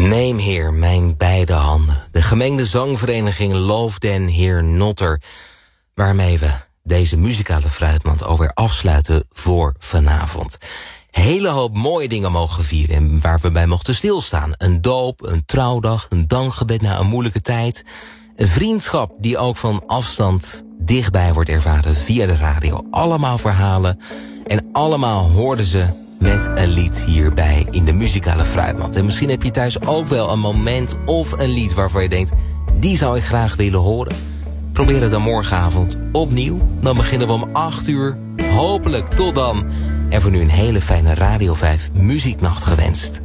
Neem Heer mijn beide handen. De gemengde zangvereniging Loof den Heer Notter. Waarmee we deze muzikale fruitmand alweer afsluiten voor vanavond. Hele hoop mooie dingen mogen vieren en waar we bij mochten stilstaan. Een doop, een trouwdag, een dankgebed na een moeilijke tijd. Een vriendschap die ook van afstand dichtbij wordt ervaren via de radio. Allemaal verhalen en allemaal hoorden ze met een lied hierbij in de muzikale fruitmand. En misschien heb je thuis ook wel een moment of een lied waarvan je denkt, die zou ik graag willen horen. Probeer het dan morgenavond opnieuw. Dan beginnen we om 8 uur. Hopelijk tot dan. En voor nu een hele fijne Radio 5 muzieknacht gewenst.